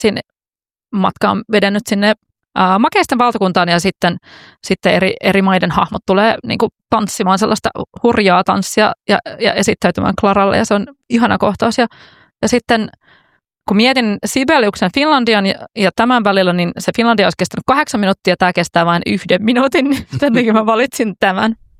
siinä matka on vedennyt sinne makeisten valtakuntaan ja sitten eri maiden hahmot tulee niin kuin tanssimaan sellaista hurjaa tanssia ja esittäytymään Claralle ja se on ihana kohtaus. Ja sitten kun mietin Sibeliuksen Finlandian ja tämän välillä, niin se Finlandia olisi kestänyt 8 minuuttia ja tämä kestää vain 1 minuutin, niin mä valitsin tämän.